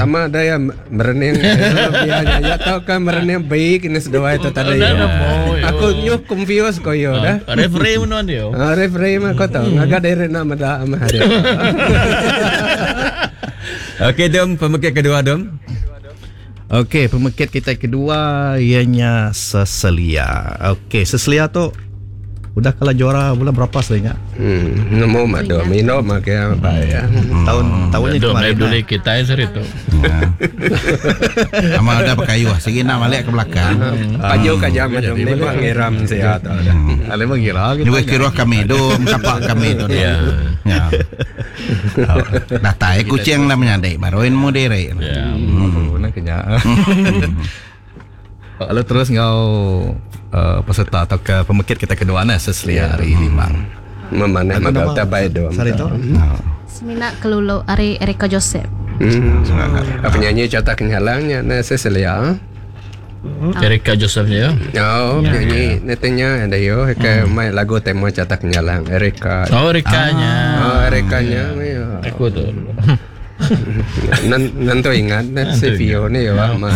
sama ada yang merenang biasanya ya tahu kan merenang baik ini sedua itu tadi ya. Aku nyuk confuse koyo dah. Referee menon dia. Referee mah kau tahu ngaga dari nama dah ama hari. Okey Dom, pemekit kedua Dom. Okey, pemekit kita kedua ianya Seselia. Okey, Seselia tu udah kalah juara bulan berapa sebenarnya? Nemu mado minum makai apa ya? Tahunnya kemarin. Dulu kita itu. Ama udah pakai yuah segi nak balik ke belakang. Pajo kaja macam ni bang ngeram sehat. Ale mengira Ni wes kira kami do, kapak kami do. Ya. Dah tahu kucing lah menyadai, baruin mau dere. nak kenya. Lalu terus kau peserta atau ke pemekit kita kedua na Seselia hari Limbang. Memanah magal tabai do. Sarito. Semina kelulu Ari Erika Joseph. Penyanyi cetak nyalangnya na Seselia. Erika Joseph dia. Oh, penyanyi netenya ada yo kayak main lagu tema cetak nyalang Erika. Oh, Erikanya. Oh, Erikanya. Aku tu. Nanti ingat si Vio ni ya mah.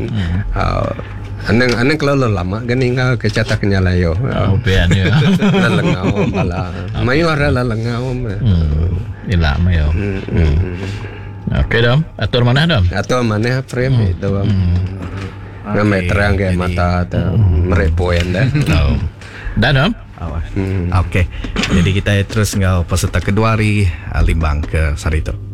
Anang kalau lama ganing ka kecatak nyala yo. Pian ya. Lalengau bala. Mayu ara lalengau. Ni lama ya. Okey Dom, atur mana Dom? Atau mana frame itu. Nama terang ke mata atau merepoyan dah. Dah Dom? Okey. Jadi kita terus ngau peserta kedua hari Limbang ke Sarito.